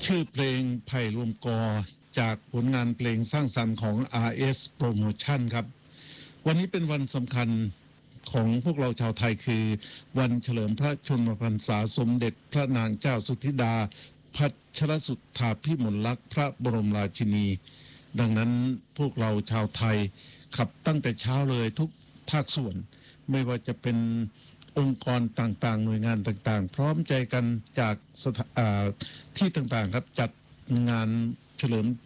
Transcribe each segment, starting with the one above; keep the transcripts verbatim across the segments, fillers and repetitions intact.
ชื่อเพลงไผ่รวมกอจากผลงานเพลงสร้างสรรค์ของ อาร์ เอส Promotion ครับวันนี้เป็นวันสำคัญของพวกเราชาวไทยคือวันเฉลิมพระชนมพรรษาสมเด็จพระนางเจ้าสุธิดาพัชรสุทธาภิมลลักษณ์พระบรมราชินีดังนั้นพวกเราชาวไทยขับตั้งแต่เช้าเลยทุกภาคส่วนไม่ว่าจะเป็นองค์กรต่างๆหน่วยงานต่างๆพร้อมใจกันจากที่ต่างๆครับจัดงานเฉลิม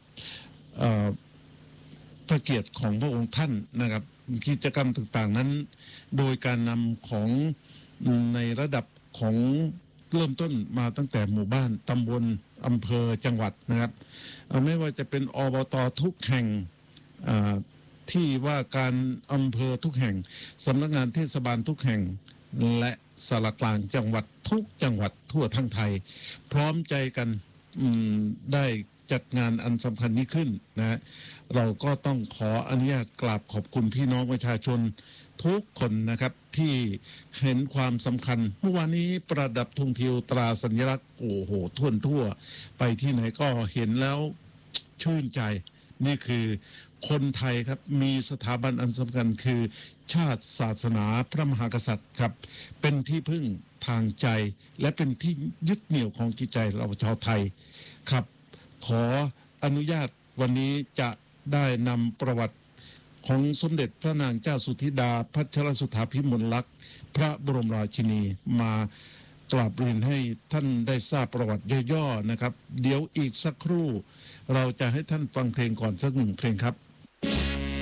พระเกียรติของพระองค์ท่านนะครับกิจกรรมต่างๆนั้นโดยการนำของในระดับของเริ่มต้นมาตั้งแต่หมู่บ้านตำบลอำเภอจังหวัดนะครับไม่ว่าจะเป็นอบต.ทุกแห่งที่ว่าการอำเภอทุกแห่งสำนักงานเทศบาลทุกแห่งและสารกลางจังหวัดทุกจังหวัดทั่วทั้งไทยพร้อมใจกันได้จัดงานอันสำคัญนี้ขึ้นนะเราก็ต้องขออนุญาตกราบขอบคุณพี่น้องประชาชนทุกคนนะครับที่เห็นความสำคัญเมื่อวานนี้ประดับธงทิวตราสัญลักษณ์โอ้โหทั่วทั่วไปที่ไหนก็เห็นแล้วชื่นใจนี่คือคนไทยครับมีสถาบันอันสำคัญคือชาติศาสนาพระมหากษัตริย์ครับเป็นที่พึ่งทางใจและเป็นที่ยึดเหนี่ยวของจิตใจเราชาวไทยครับขออนุญาตวันนี้จะได้นำประวัติของสมเด็จพระนางเจ้าสุธิดาพัชรสุทธาภิมลลักษณ์พระบรมราชินีมากราบเรียนให้ท่านได้ทราบประวัติย่อๆนะครับเดี๋ยวอีกสักครู่เราจะให้ท่านฟังเพลงก่อนสักหนึ่งเพลงครับ